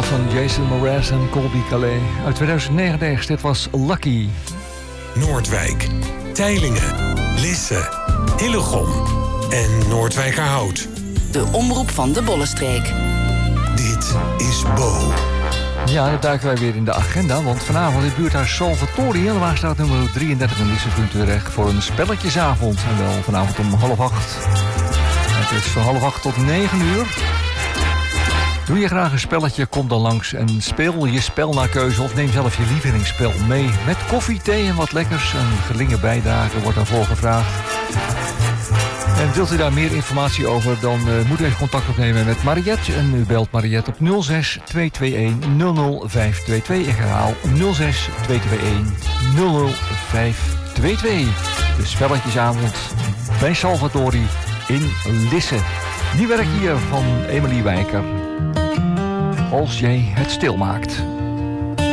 plaat van Jason Mraz en Colby Calais. Uit 2009, dit was Lucky. Noordwijk, Teylingen, Lisse, Hillegom en Noordwijkerhout. De omroep van de Bollenstreek. Dit is Bo. Ja, dan duiken wij weer in de agenda, want vanavond in het buurthuis Salvatori, en waar staat nummer 33 in Lisse terecht voor een spelletjesavond. En wel vanavond om 7:30. Het is van 7:30 tot 9:00. Doe je graag een spelletje, kom dan langs en speel je spel naar keuze of neem zelf je lievelingsspel mee. Met koffie, thee en wat lekkers. Een geringe bijdrage wordt daarvoor gevraagd. En wilt u daar meer informatie over, dan moet u even contact opnemen met Mariette. En u belt Mariette op 06 221 00522. Ik herhaal 06 221 00522. De spelletjesavond bij Salvatori in Lisse. Die werk hier van Emily Wijker. Als jij het stilmaakt.